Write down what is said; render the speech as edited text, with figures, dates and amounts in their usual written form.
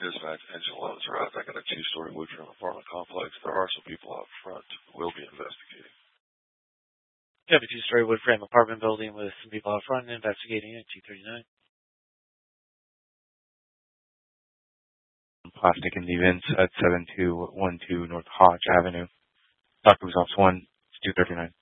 Dispatch Angela is right. I got a two-story wood frame apartment complex. There are some people out front who will be investigating. You have a two-story wood frame apartment building with some people out front investigating at 239. Plastic in the events at 7212 North Hodge Avenue. Doctor's Office 1, 239.